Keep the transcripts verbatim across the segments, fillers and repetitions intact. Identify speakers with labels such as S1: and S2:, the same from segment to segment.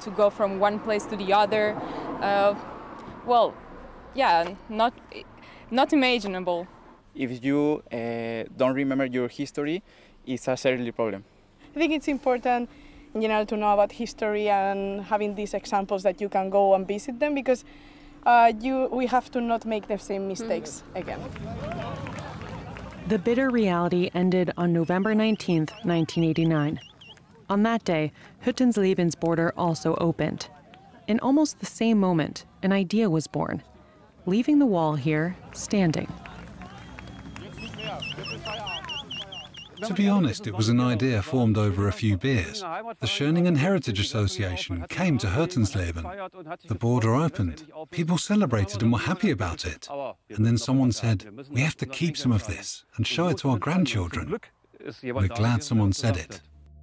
S1: to go from one place to the other. Uh, well, yeah, not, not imaginable.
S2: If you uh, don't remember your history, it's a serious problem.
S3: I think it's important in general to know about history and having these examples that you can go and visit them, because uh, you, we have to not make the same mistakes mm. again.
S4: The bitter reality ended on November nineteenth, nineteen eighty-nine. On that day, Hüttenslebens border also opened. In almost the same moment, an idea was born, leaving the wall here standing.
S5: To be honest, it was an idea formed over a few beers. The Schöningen Heritage Association came to Hüttensleben. The border opened. People celebrated and were happy about it. And then someone said, we have to keep some of this and show it to our grandchildren. We're glad someone said it.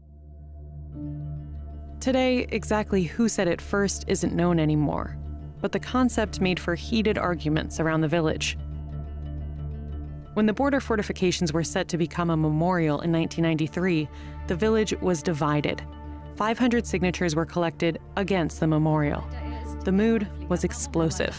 S4: Today, exactly who said it first isn't known anymore, but the concept made for heated arguments around the village. When the border fortifications were set to become a memorial in nineteen ninety-three, the village was divided. five hundred signatures were collected against the memorial. The mood was explosive.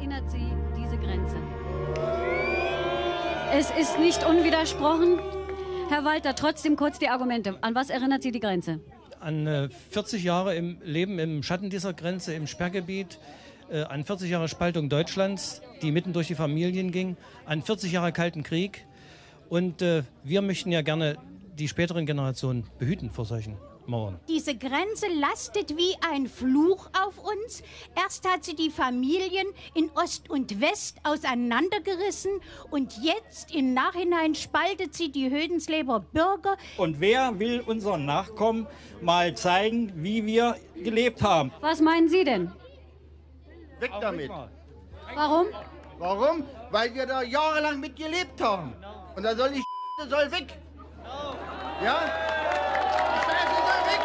S6: Es ist nicht unwidersprochen. Herr Walter, trotzdem kurz die Argumente. An was erinnert Sie die Grenze?
S7: An äh, vierzig Jahre im Leben im Schatten dieser Grenze, im Sperrgebiet, äh, an vierzig Jahre Spaltung Deutschlands, die mitten durch die Familien ging, an vierzig Jahre Kalten Krieg. Und äh, wir möchten ja gerne die späteren Generationen behüten vor solchen Mauern.
S8: Diese Grenze lastet wie ein Fluch auf uns. Erst hat sie die Familien in Ost und West auseinandergerissen und jetzt im Nachhinein spaltet sie die Hödensleber Bürger.
S9: Und wer will unseren Nachkommen mal zeigen, wie wir gelebt haben?
S6: Was meinen Sie denn?
S10: Weg damit.
S6: Warum?
S10: Warum? Weil wir da jahrelang mit gelebt haben. Und da soll die Scheiße soll weg. Ja? Die Scheiße soll weg.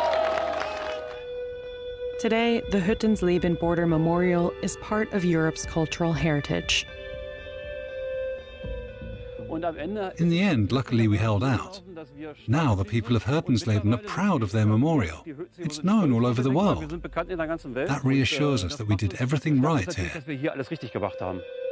S4: Today, the Hüttensleben Border Memorial is part of Europe's cultural heritage.
S5: In the end, luckily we held out. Now the people of Hüttensleben are proud of their memorial. It's known all over the world. That reassures us that we did everything right here.